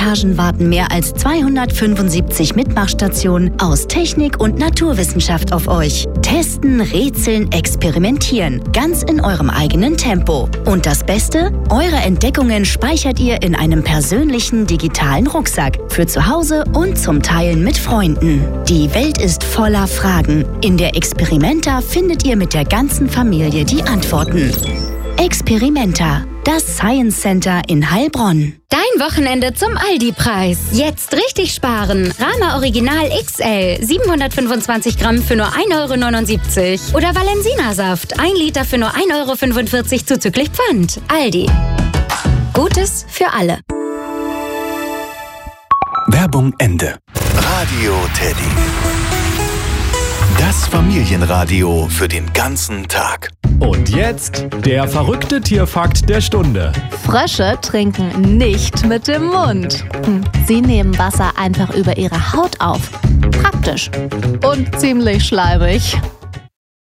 Etagen warten mehr als 275 Mitmachstationen aus Technik und Naturwissenschaft auf euch. Testen, rätseln, experimentieren. Ganz in eurem eigenen Tempo. Und das Beste? Eure Entdeckungen speichert ihr in einem persönlichen digitalen Rucksack. Für zu Hause und zum Teilen mit Freunden. Die Welt ist voller Fragen. In der Experimenta findet ihr mit der ganzen Familie die Antworten. Experimenta, das Science Center in Heilbronn. Dein Wochenende zum Aldi-Preis. Jetzt richtig sparen. Rama Original XL, 725 Gramm für nur 1,79 € Oder Valensina-Saft, 1 Liter für nur 1,45 € zuzüglich Pfand. Aldi. Gutes für alle. Werbung Ende. Radio Teddy. Das Familienradio für den ganzen Tag. Und jetzt der verrückte Tierfakt der Stunde. Frösche trinken nicht mit dem Mund. Sie nehmen Wasser einfach über ihre Haut auf. Praktisch. Und ziemlich schleimig.